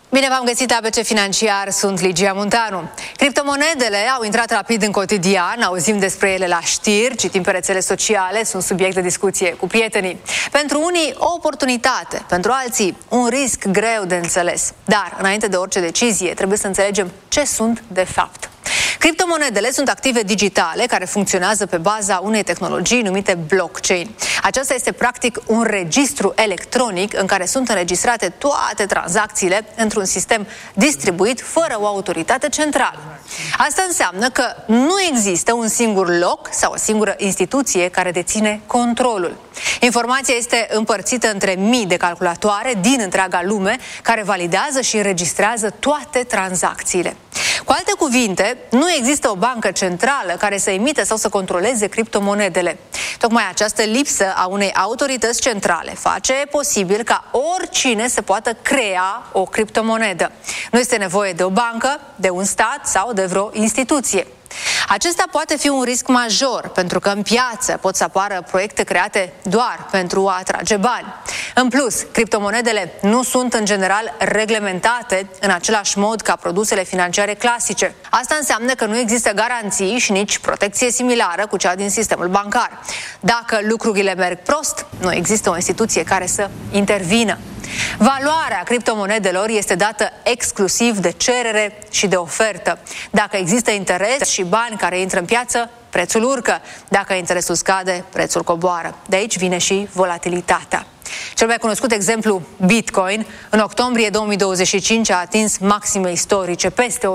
Bine v-am găsit la ABC Financiar, sunt Ligia Muntanu. Criptomonedele au intrat rapid în cotidian, auzim despre ele la știri, citim pe rețele sociale, sunt subiect de discuție cu prietenii. Pentru unii o oportunitate, pentru alții un risc greu de înțeles. Dar, înainte de orice decizie, trebuie să înțelegem ce sunt de fapt. Criptomonedele sunt active digitale care funcționează pe baza unei tehnologii numite blockchain. Aceasta este practic un registru electronic în care sunt înregistrate toate tranzacțiile într-un sistem distribuit fără o autoritate centrală. Asta înseamnă că nu există un singur loc sau o singură instituție care deține controlul. Informația este împărțită între mii de calculatoare din întreaga lume care validează și înregistrează toate tranzacțiile. Cu alte cuvinte, nu există o bancă centrală care să emite sau să controleze criptomonedele. Tocmai această lipsă a unei autorități centrale face posibil ca oricine să poată crea o criptomonedă. Nu este nevoie de o bancă, de un stat sau de vreo instituție. Acesta poate fi un risc major, pentru că în piață pot să apară proiecte create doar pentru a atrage bani. În plus, criptomonedele nu sunt în general reglementate în același mod ca produsele financiare clasice. Asta înseamnă că nu există garanții și nici protecție similară cu cea din sistemul bancar. Dacă lucrurile merg prost, nu există o instituție care să intervină. Valoarea criptomonedelor este dată exclusiv de cerere și de ofertă. Dacă există interes și bani care intră în piață, prețul urcă. Dacă interesul scade, prețul coboară. De aici vine și volatilitatea. Cel mai cunoscut exemplu, Bitcoin, în octombrie 2025 a atins maxime istorice, peste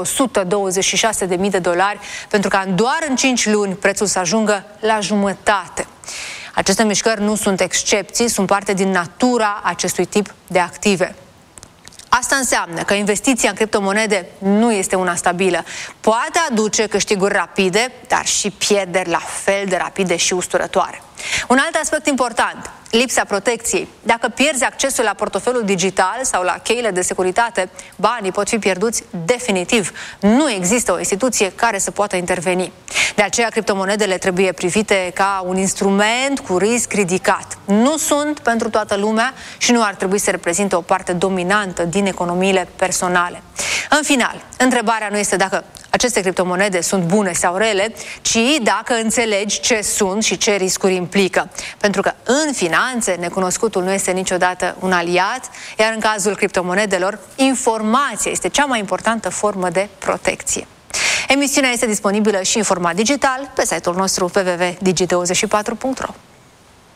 $126.000, pentru ca doar în 5 luni prețul să ajungă la jumătate. Aceste mișcări nu sunt excepții, sunt parte din natura acestui tip de active. Asta înseamnă că investiția în criptomonede nu este una stabilă. Poate aduce câștiguri rapide, dar și pierderi la fel de rapide și usturătoare. Un alt aspect important, lipsa protecției. Dacă pierzi accesul la portofelul digital sau la cheile de securitate, banii pot fi pierduți definitiv. Nu există o instituție care să poată interveni. De aceea, criptomonedele trebuie privite ca un instrument cu risc ridicat. Nu sunt pentru toată lumea și nu ar trebui să reprezinte o parte dominantă din economiile personale. În final, întrebarea nu este dacă aceste criptomonede sunt bune sau rele, ci dacă înțelegi ce sunt și ce riscuri implică. Pentru că în finanțe, necunoscutul nu este niciodată un aliat, iar în cazul criptomonedelor, informația este cea mai importantă formă de protecție. Emisiunea este disponibilă și în format digital pe site-ul nostru www.digi24.ro.